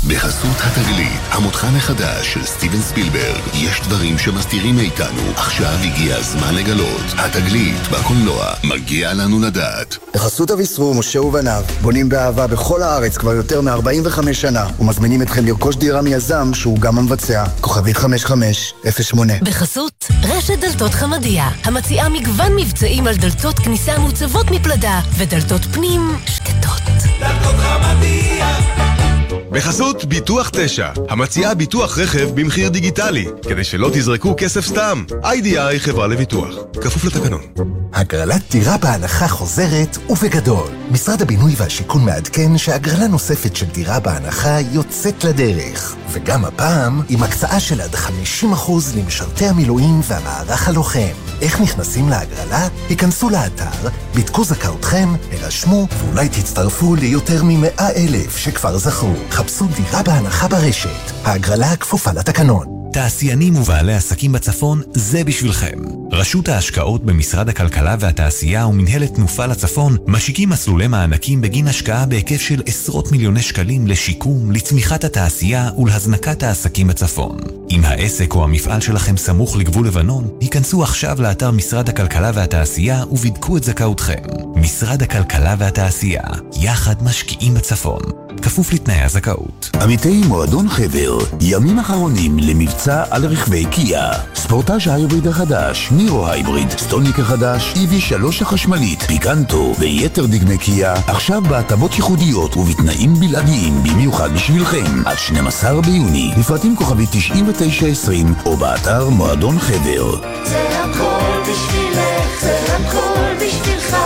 בחסות התגלית, המותחן החדש של סטיבן ספילברג. יש דברים שמסתירים מאיתנו, עכשיו הגיע הזמן לגלות. התגלית בקולנוע, מגיע לנו לדעת. בחסות אביסרו, משה ובניו, בונים באהבה בכל הארץ כבר יותר מ-45 שנה, ומזמינים אתכם לרכוש דירה מיזם שהוא גם המבצע. כוכבית 5508. בחסות רשת דלתות חמדיה, המציעה מגוון מבצעים על דלתות כניסה מוצבות מפלדה ודלתות פנים שקטות. דלתות חמדיה. בחסות ביטוח 9, המציעה ביטוח רכב במחיר דיגיטלי, כדי שלא תזרקו כסף סתם. IDI חברה לביטוח, כפוף לתקנון. הגרלת דירה בהנחה חוזרת ובגדול. משרד הבינוי והשיכון מעדכן שהגרלה נוספת של דירה בהנחה יוצאת לדרך. וגם הפעם עם הקצאה של עד 50% למשרתי המילואים והמערך הלוחם. איך נכנסים להגרלה? היכנסו לאתר, בדקו זכאותכם, הרשמו ואולי תצטרפו ליותר מ100,000 שכבר זכו. חפשו דירה בהנחה ברשת. ההגרלה כפופה לתקנון. תעשיינים ובעלי עסקים בצפון, זה בשבילכם. רשות ההשקעות במשרד הכלכלה והתעשייה ומנהלת תנופה לצפון משיקים מסלולי מענקים בגין השקעה בהיקף של עשרות מיליוני שקלים לשיקום, לצמיחת התעשייה ולהזנקת העסקים בצפון. אם העסק או המפעל שלכם סמוך לגבול לבנון, היכנסו עכשיו לאתר משרד הכלכלה והתעשייה ובדקו את זכאותכם. משרד הכלכלה והתעשייה, יחד משקיעים בצפון. כפוף לתנאי הזכאות. עמיתי מועדון חבר, ימים אחרונים למבצע על רכבי קיה. ספורטאז' ההיבריד החדש, נירו הייבריד, סטולניק החדש, EV3 החשמלית, פיקנטו ויתר דגמי קיה, עכשיו בהטבות ייחודיות ובתנאים בלעדיים במיוחד בשבילכם. עד 12 ביוני, לפרטים כוכבית 9920 או באתר מועדון חבר. זה הכל בשבילך, זה הכל בשבילך,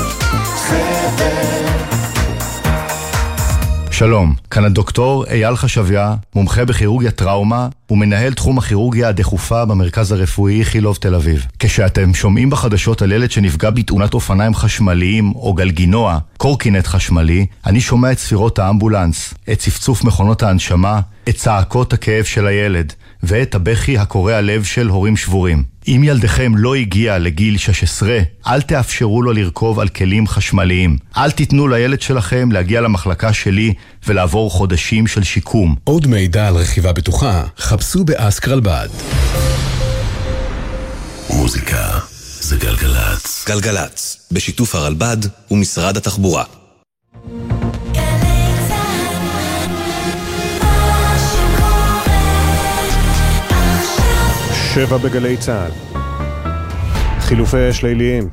חבר. שלום, כאן הדוקטור אייל חשביה, מומחה בכירורגיה טראומה ומנהל תחום הכירורגיה הדחופה במרכז הרפואי איכילוב תל אביב. כשאתם שומעים בחדשות על ילד שנפגע בתאונת אופניים חשמליים או גלגינוע, קורקינט חשמלי, אני שומע את ספירות האמבולנס, את צפצוף מכונות ההנשמה, את צעקות הכאב של הילד ואת הבכי הקורע לב של הורים שבורים. אם ילדכם לא הגיע לגיל 16, אל תאפשרו לו לרכוב על כלים חשמליים. אל תיתנו לילד שלכם להגיע למחלקה שלי ולעבור חודשים של שיקום. עוד מידע על רכיבה בטוחה, חפשו באסק רלב"ד. מוזיקה זה גלגלץ. גלגלץ, בשיתוף הרלב"ד ומשרד התחבורה. 7 בגלי צה"ל. חילופי אש ליליים.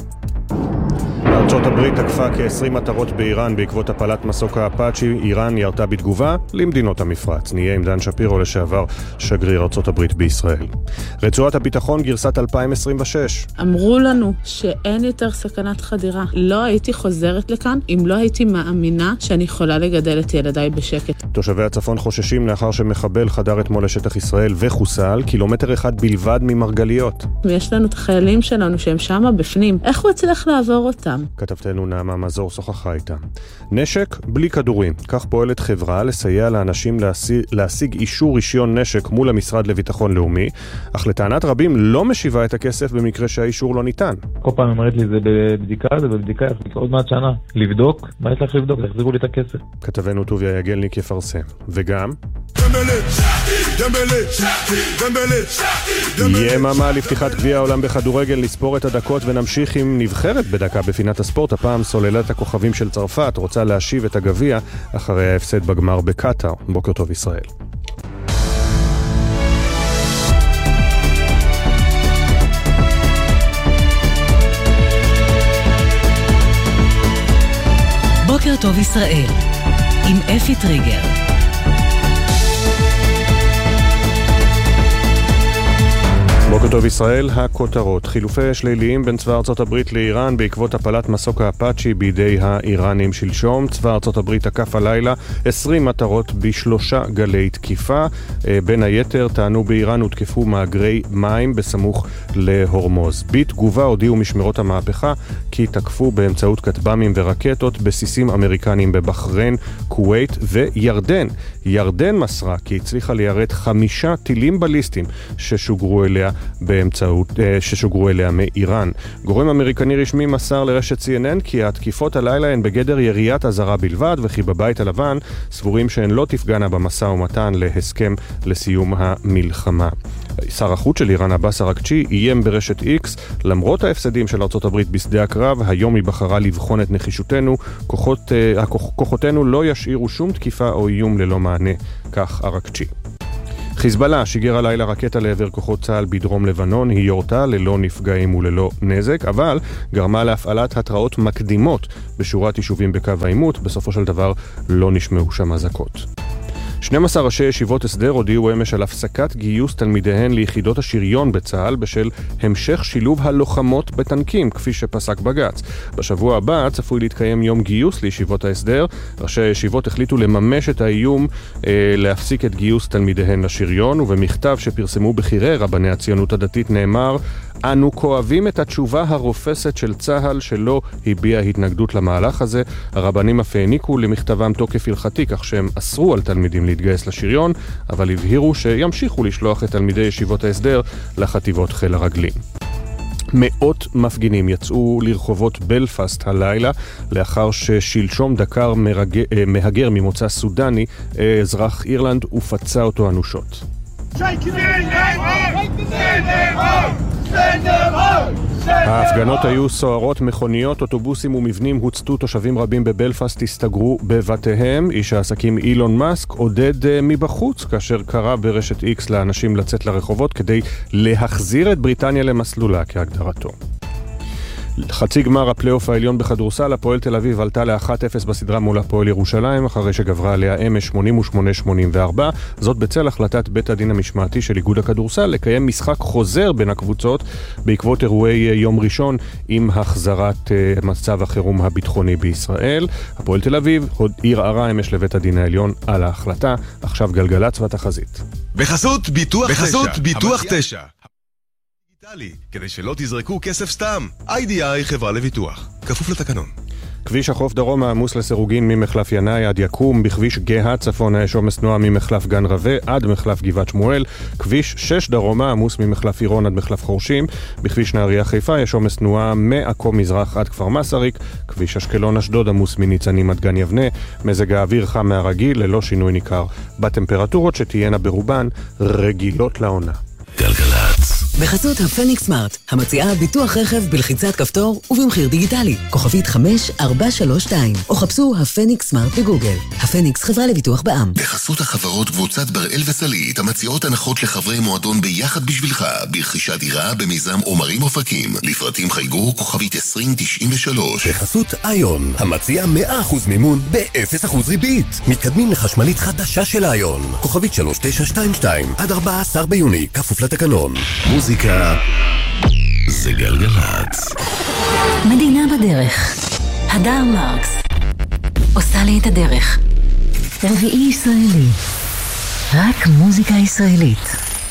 ארצות הברית תקפה כ-20 מטרות באיראן בעקבות הפלת מסוק האפאצ'י. איראן ירתה בתגובה למדינות המפרץ. נהיה עם דן שפירו, לשעבר שגריר ארצות הברית בישראל. רצועת הביטחון גרסת 2026. אמרו לנו שאין יותר סכנת חדירה. לא הייתי חוזרת לכאן אם לא הייתי מאמינה שאני יכולה לגדל את ילדיי בשקט. תושבי הצפון חוששים לאחר שמחבל חדר אתמול לשטח ישראל וחוסל, קילומטר אחד בלבד ממרגליות. ויש לנו את החיילים שלנו שהם שמה בפנים. איך הוא הצליח לעבור אותם? כתבתנו נעמה מזור שוחחה איתה. נשק בלי כדורים. כך פועלת חברה לסייע לאנשים להשיג אישור רישיון נשק מול המשרד לביטחון לאומי, אך לטענת רבים לא משיבה את הכסף במקרה שהאישור לא ניתן. כל פעם אמרת לי זה בבדיקה, עוד מעט שנה. לבדוק? מה יש לך לבדוק? תחזירו לי את הכסף. כתבנו טוביה יגלניק יפרסם. וגם יממה לפתיחת גביע העולם בכדורגל, נספור את הדקות ונמשיך עם נבחרת בדקה בפינת הספורט. הפעם סוללת הכוכבים של צרפת רוצה להשיב את הגביע אחרי ההפסד בגמר בקטר. בוקר טוב ישראל. בוקר טוב ישראל עם אפי טריגר. בוקר טוב ישראל, הכותרות. חילופי אש ליליים בין צבא ארצות הברית לאיראן בעקבות הפלת מסוק האפאצ'י בידי האיראנים שלשום. צבא ארצות הברית תקף הלילה 20 מטרות ב3 גלי תקיפה. בין היתר טענו באיראן הותקפו מאגרי מים בסמוך להורמוז. בתגובה הודיעו משמרות המהפכה כי תקפו באמצעות כטב"מים ורקטות בסיסים אמריקניים בבחריין, כווית וירדן. ירדן מסרה כי הצליחה ליירט 5 טילים בליסטיים ששוגרו אליה ששוגרו אליה מאיראן. גורם אמריקני רשמי מסר לרשת CNN כי התקיפות הלילה הן בגדר יריית אזהרה בלבד, וכי בבית הלבן סבורים שהן לא תפגענה במשא ומתן להסכם לסיום המלחמה. שר החוץ של איראן עבאס אראגצ'י איים ברשת X, למרות ההפסדים של ארצות הברית בשדה הקרב, היום היא בחרה לבחון את נחישותנו, כוחותינו לא ישאירו שום תקיפה או איום ללא מענה, כך אראגצ'י. חיזבאללה שיגר הלילה רקטה לעבר כוחות צה"ל בדרום לבנון, היא יורתה ללא נפגעים וללא נזק, אבל גרמה להפעלת התראות מקדימות בשורת יישובים בקו העימות, בסופו של דבר לא נשמעו שם אזעקות. 12 ראשי ישיבות הסדר הודיעו אמש על הפסקת גיוס תלמידיהן ליחידות השריון בצה"ל בשל המשך שילוב הלוחמות בטנקים, כפי שפסק בג"ץ. בשבוע הבא צפוי להתקיים יום גיוס לישיבות ההסדר. ראשי הישיבות החליטו לממש את האיום להפסיק את גיוס תלמידיהן לשריון, ובמכתב שפרסמו בחירי רבני הציונות הדתית נאמר: אנו כואבים את התשובה הרופסת של צה"ל שלא הביע התנגדות למהלך הזה. הרבנים אף העניקו למכתבם תוקף הלכתי, כך שהם אסרו על תלמידים להתגייס לשריון, אבל הבהירו שימשיכו לשלוח את תלמידי ישיבות ההסדר לחטיבות חיל הרגלים. מאות מפגינים יצאו לרחובות בלפאסט הלילה לאחר ששלשום דקר מהגר ממוצא סודני אזרח אירלנד ופצע אותו אנושות. ההפגנות היו סוערות, מכוניות, אוטובוסים ומבנים הוצתו, תושבים רבים בבלפאסט הסתגרו בבתיהם. איש העסקים אילון מאסק עודד מבחוץ כאשר קרא ברשת X לאנשים לצאת לרחובות כדי להחזיר את בריטניה למסלולה כהגדרתו. חצי גמר הפלייאוף העליון בכדורסל, הפועל תל אביב עלתה ל-1-0 בסדרה מול הפועל ירושלים, אחרי שגברה עליה אמש 88-84, זאת בצל החלטת בית הדין המשמעתי של איגוד הכדורסל לקיים משחק חוזר בין הקבוצות בעקבות אירועי יום ראשון עם החזרת מצב החירום הביטחוני בישראל. הפועל תל אביב ערערה אמש לבית הדין העליון על ההחלטה. עכשיו גלגלצ והתחזית. בחסות ביטוח 9. כדי שלא תזרקו כסף סתם. IDI חברה לביטוח. כפוף לתקנון. כביש החוף דרום העמוס לסירוגין ממחלף ינאי עד יקום, בכביש גאה צפונה יש עומס תנועה ממחלף גן רווה עד מחלף גבעת שמואל, כביש 6 דרומה עמוס ממחלף עירון עד מחלף חורשים, בכביש נהריה חיפה יש עומס תנועה מעכו מזרח עד כפר מסריק, כביש אשקלון אשדוד עמוס מניצנים עד גן יבנה, מזג האוויר חם מהרגיל ללא שינוי ניכר בטמפרטורות שתהיינה ברובן רגילות לעונה. גלגלצ. בחסות הפניקס סמארט, המציעה ביטוח רכב בלחיצת כפתור ובמחיר דיגיטלי. כוכבית 5432, או חפשו הפניקס סמארט בגוגל. הפניקס חברה לביטוח בע"מ. בחסות החברות קבוצת בראל וסלית, המציעות הנחות לחברי מועדון ביחד בשבילך, ברכישת דירה במיזם עומרים אופקים. לפרטים חייגו כוכבית 2093. בחסות איון, המציעה 100% מימון ב-0% ריבית. מתקדמים לחשמלית חדשה של איון. כוכבית 3922, עד 14 ביוני, כפוף לתקנון. מוזיקה זה גלגלצ. מדינה בדרך. הדר מרקס עושה לי את הדרך. רביעי ישראלי, רק מוזיקה ישראלית.